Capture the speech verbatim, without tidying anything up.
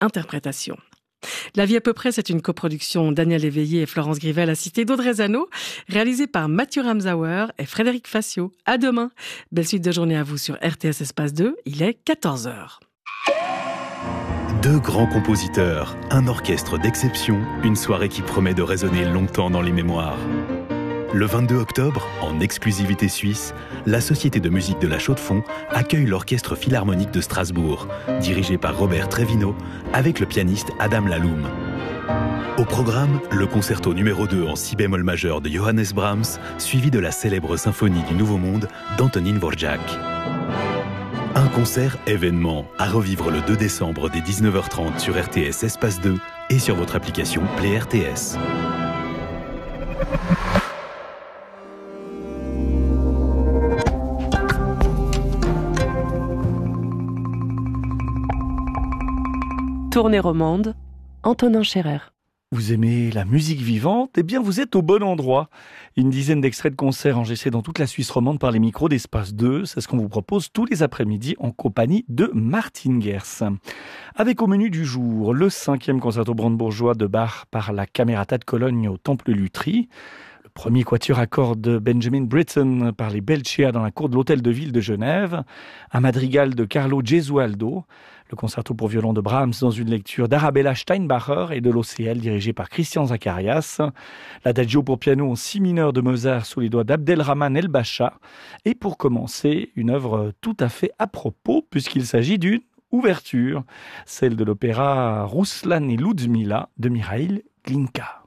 interprétation. La vie à peu près, c'est une coproduction Daniel Éveillé et Florence Grivel à Cité d'Audrey Zano, réalisée par Mathieu Ramsauer et Frédéric Facio. À demain. Belle suite de journée à vous sur R T S Espace deux. Il est quatorze heures. Deux grands compositeurs, un orchestre d'exception, une soirée qui promet de résonner longtemps dans les mémoires. Le vingt-deux octobre, en exclusivité suisse, la Société de musique de la Chaux-de-Fonds accueille l'Orchestre Philharmonique de Strasbourg, dirigé par Robert Trevino, avec le pianiste Adam Laloum. Au programme, le concerto numéro deux en si bémol majeur de Johannes Brahms, suivi de la célèbre symphonie du Nouveau Monde d'Antonín Dvořák. Un concert événement à revivre le deux décembre dès dix-neuf heures trente sur R T S Espace deux et sur votre application Play R T S. Tournée romande, Antonin Scherer. Vous aimez la musique vivante? Eh bien, vous êtes au bon endroit. Une dizaine d'extraits de concerts enregistrés dans toute la Suisse romande par les micros d'Espace deux. C'est ce qu'on vous propose tous les après-midi en compagnie de Martin Gers. Avec au menu du jour, le cinquième concerto brandebourgeois de Bach par la Camerata de Cologne au Temple Lutry. Le premier quatuor à cordes de Benjamin Britten par les Belchea dans la cour de l'Hôtel de Ville de Genève. Un madrigal de Carlo Gesualdo. Le concerto pour violon de Brahms dans une lecture d'Arabella Steinbacher et de l'O C L dirigé par Christian Zacharias. L'adagio pour piano en si mineur de Mozart sous les doigts d'Abdelrahman El-Bacha. Et pour commencer, une œuvre tout à fait à propos puisqu'il s'agit d'une ouverture, celle de l'opéra Ruslan et Ludmila de Mikhaïl Glinka.